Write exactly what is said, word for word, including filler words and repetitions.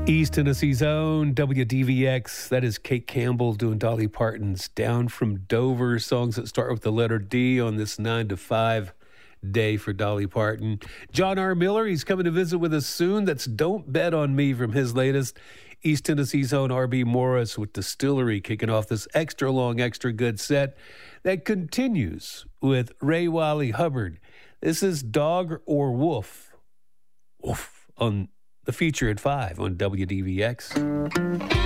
East Tennessee's own W D V X. That is Kate Campbell doing Dolly Parton's Down from Dover, songs that start with the letter D on this nine to five day for Dolly Parton. John R. Miller, he's coming to visit with us soon. That's Don't Bet on Me from his latest. East Tennessee's own R B Morris with Distillery kicking off this extra long, extra good set that continues with Ray Wiley Hubbard. This is Dog or Wolf. Wolf on the feature at five on W D V X.